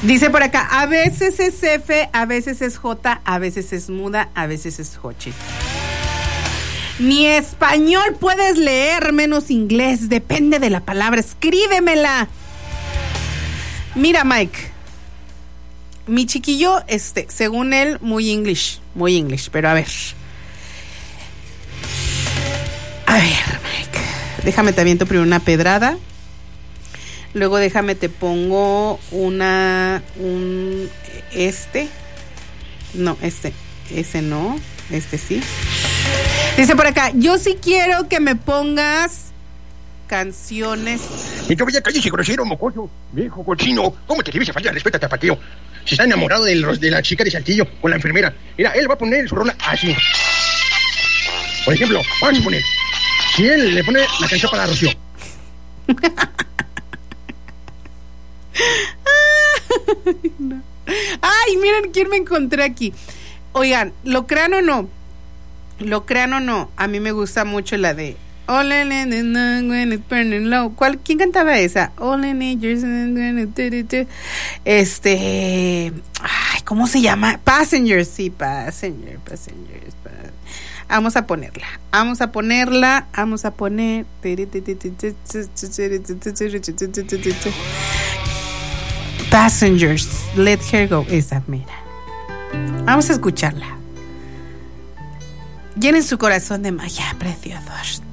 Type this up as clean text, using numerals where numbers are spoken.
Dice por acá, a veces es F, a veces es J, a veces es muda, a veces es hochis. Ni español puedes leer, menos inglés. Depende de la palabra. Escríbemela. Mira, Mike. Mi chiquillo, según él, muy English, pero a ver. A ver, Mike. Déjame te aviento primero una pedrada. Luego déjame te pongo ese no, sí. Dice por acá, yo sí quiero que me pongas canciones. Y yo voy a calles y grosero, mocoso, viejo cochino. ¿Cómo te atreves a fallar? Respeta, tapateo. Se está enamorado de la chica de Saltillo con la enfermera. Mira, él va a poner su rola así. Por ejemplo, vamos a poner. Si él le pone la canción para Rocío. No. Ay, miren quién me encontré aquí. Oigan, lo crean o no, a mí me gusta mucho la de All I Need Is Love When It's Burning Low. ¿Quién cantaba esa? All I Need Is ay, ¿cómo se llama? Passengers, sí, Passengers. Vamos a poner Passengers, Let Her Go. Esa, mira. Vamos a escucharla. Llenen su corazón de magia, preciosos.